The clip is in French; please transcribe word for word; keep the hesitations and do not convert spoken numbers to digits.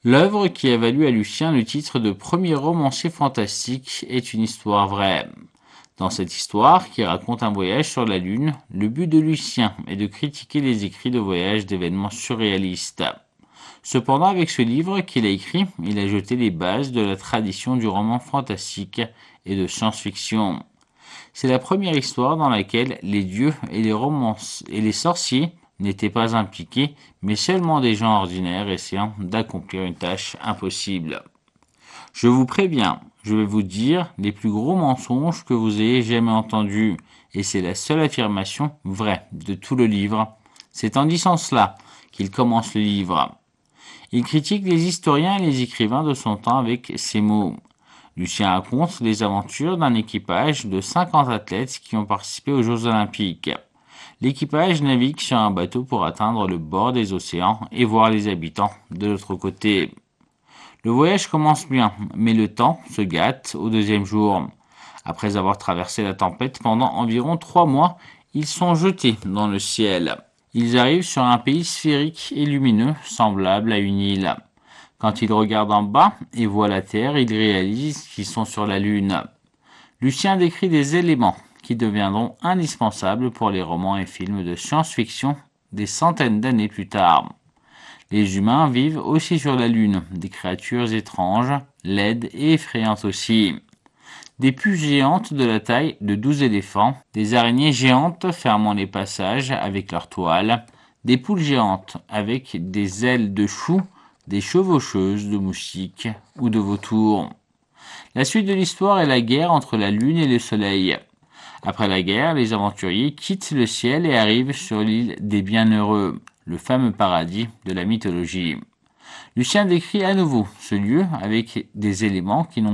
L'œuvre qui a valu à Lucien le titre de premier romancier fantastique est une histoire vraie. Dans cette histoire, qui raconte un voyage sur la Lune, le but de Lucien est de critiquer les écrits de voyage d'événements surréalistes. Cependant, avec ce livre qu'il a écrit, il a jeté les bases de la tradition du roman fantastique et de science-fiction. C'est la première histoire dans laquelle les dieux et les, romances et les sorciers n'étaient pas impliqués, mais seulement des gens ordinaires essayant d'accomplir une tâche impossible. Je vous préviens, je vais vous dire les plus gros mensonges que vous ayez jamais entendus, et c'est la seule affirmation vraie de tout le livre. C'est en disant cela qu'il commence le livre. Il critique les historiens et les écrivains de son temps avec ces mots. Lucien raconte les aventures d'un équipage de cinquante athlètes qui ont participé aux Jeux Olympiques. L'équipage navigue sur un bateau pour atteindre le bord des océans et voir les habitants de l'autre côté. Le voyage commence bien, mais le temps se gâte au deuxième jour. Après avoir traversé la tempête pendant environ trois mois, ils sont jetés dans le ciel. Ils arrivent sur un pays sphérique et lumineux, semblable à une île. Quand ils regardent en bas et voient la Terre, ils réalisent qu'ils sont sur la Lune. Lucien décrit des éléments qui deviendront indispensables pour les romans et films de science-fiction des centaines d'années plus tard. Les humains vivent aussi sur la Lune, des créatures étranges, laides et effrayantes aussi. Des puces géantes de la taille de douze éléphants, des araignées géantes fermant les passages avec leurs toiles, des poules géantes avec des ailes de chou, des chevaucheuses de moustiques ou de vautours. La suite de l'histoire est la guerre entre la Lune et le Soleil. Après la guerre, les aventuriers quittent le ciel et arrivent sur l'île des Bienheureux, le fameux paradis de la mythologie. Lucien décrit à nouveau ce lieu avec des éléments qui n'ont